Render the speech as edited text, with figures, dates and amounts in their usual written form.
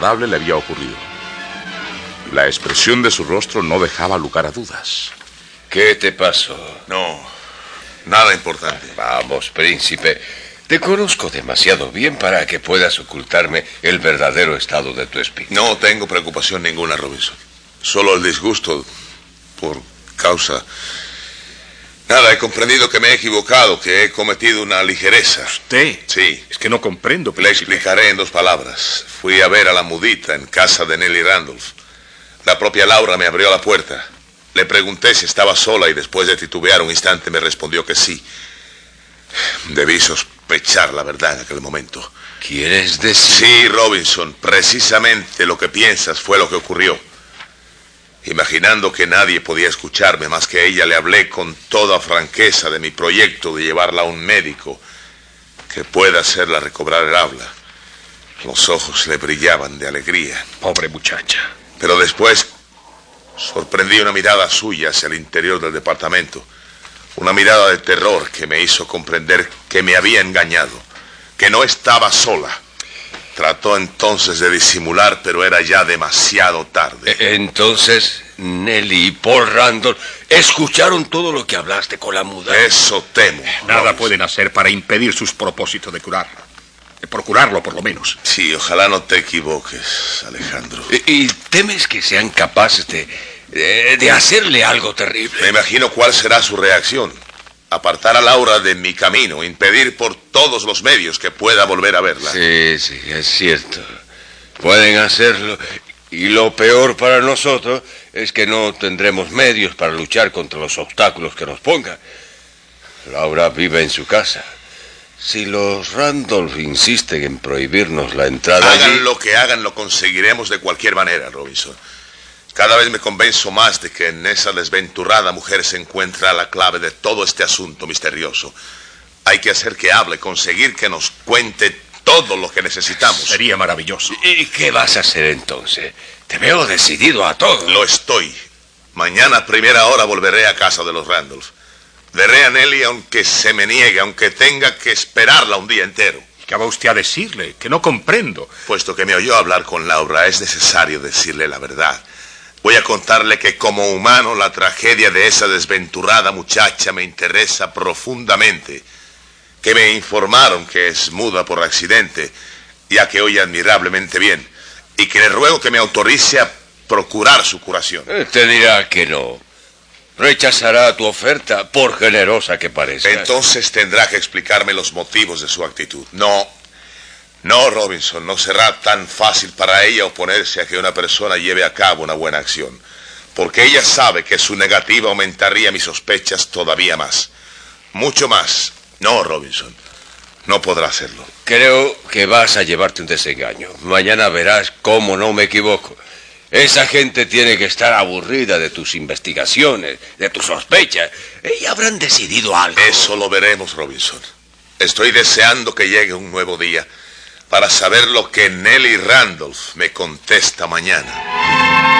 desagradable le había ocurrido. La expresión de su rostro no dejaba lugar a dudas. ¿Qué te pasó? No, nada importante. Vamos, príncipe. Te conozco demasiado bien para que puedas ocultarme el verdadero estado de tu espíritu. No tengo preocupación ninguna, Robinson. Solo el disgusto por causa... Nada, he comprendido que me he equivocado, que he cometido una ligereza. ¿Usted? Sí. Es que no comprendo, Le príncipe. explicaré en 2 palabras. Fui a ver a la mudita en casa de Nelly Randolph. La propia Laura me abrió la puerta. Le pregunté si estaba sola y después de titubear un instante me respondió que sí. Debí sospechar la verdad en aquel momento. ¿Quieres decir? Sí, Robinson, precisamente lo que piensas fue lo que ocurrió. Imaginando que nadie podía escucharme más que ella, le hablé con toda franqueza de mi proyecto de llevarla a un médico que pueda hacerla recobrar el habla. Los ojos le brillaban de alegría. Pobre muchacha. Pero después sorprendí una mirada suya hacia el interior del departamento. Una mirada de terror que me hizo comprender que me había engañado, que no estaba sola. Trató entonces de disimular, pero era ya demasiado tarde. Entonces, Nelly y Paul Randolph escucharon todo lo que hablaste con la muda. Eso temo. Nada Robinson. pueden hacer para impedir sus propósitos de curar. De procurarlo, por lo menos. Sí, ojalá no te equivoques, Alejandro. ¿Y temes que sean capaces de hacerle algo terrible? Me imagino cuál será su reacción. Apartar a Laura de mi camino, impedir por todos los medios que pueda volver a verla. Sí, es cierto. Pueden hacerlo. Y lo peor para nosotros es que no tendremos medios para luchar contra los obstáculos que nos pongan. Laura vive en su casa. Si los Randolph insisten en prohibirnos la entrada Hagan allí... lo que hagan, lo conseguiremos de cualquier manera, Robinson. Cada vez me convenzo más de que en esa desventurada mujer se encuentra la clave de todo este asunto misterioso. Hay que hacer que hable, conseguir que nos cuente todo lo que necesitamos. Sería maravilloso. ¿Y qué vas a hacer entonces? Te veo decidido a todo. Lo estoy. Mañana a primera hora volveré a casa de los Randolph. Veré a Nelly aunque se me niegue, aunque tenga que esperarla un día entero. ¿Qué va usted a decirle? Que no comprendo. Puesto que me oyó hablar con Laura, es necesario decirle la verdad. Voy a contarle que como humano la tragedia de esa desventurada muchacha me interesa profundamente. Que me informaron que es muda por accidente, ya que oye admirablemente bien. Y que le ruego que me autorice a procurar su curación. Te dirá que no. Rechazará tu oferta, por generosa que parezca. Entonces tendrá que explicarme los motivos de su actitud. No, Robinson, no será tan fácil para ella oponerse a que una persona lleve a cabo una buena acción, porque ella sabe que su negativa aumentaría mis sospechas todavía más. Mucho más. No, Robinson, no podrá hacerlo. Creo que vas a llevarte un desengaño. Mañana verás cómo no me equivoco. Esa gente tiene que estar aburrida de tus investigaciones, de tus sospechas. Y habrán decidido algo. Eso lo veremos, Robinson. Estoy deseando que llegue un nuevo día para saber lo que Nelly Randolph me contesta mañana.